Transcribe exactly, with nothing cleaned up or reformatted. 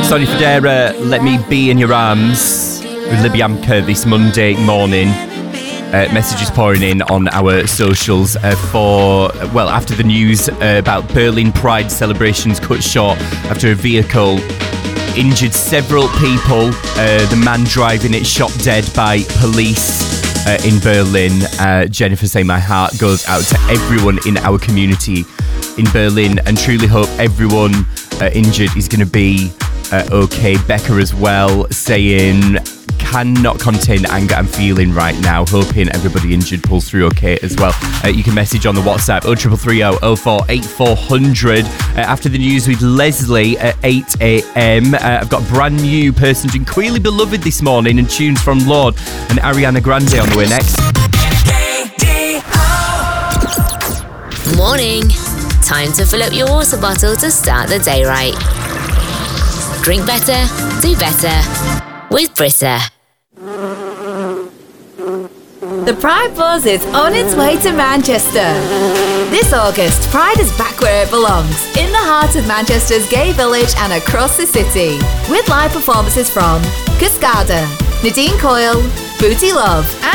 Sonny Fodera, Let Me Be in Your Arms with Libby Amker this Monday morning. Uh, messages pouring in on our socials uh, for, well, after the news uh, about Berlin Pride celebrations cut short after a vehicle injured several people. Uh, the man driving it shot dead by police uh, in Berlin. Uh, Jennifer saying my heart goes out to everyone in our community in Berlin and truly hope everyone uh, injured is going to be uh, okay. Becca as well saying cannot contain the anger I'm feeling right now, hoping everybody injured pulls through okay as well. Uh, you can message on the WhatsApp oh three three three oh oh four eight four hundred. Uh, after the news with Leslie at eight a.m. Uh, I've got brand new Person Queerly Beloved this morning and tunes from Lorde and Ariana Grande on the way next. Morning. Time to fill up your water bottle to start the day right. Drink better, do better with Brita. The Pride Buzz is on its way to Manchester. This August, Pride is back where it belongs, in the heart of Manchester's gay village and across the city. With live performances from Cascada, Nadine Coyle, Booty Love,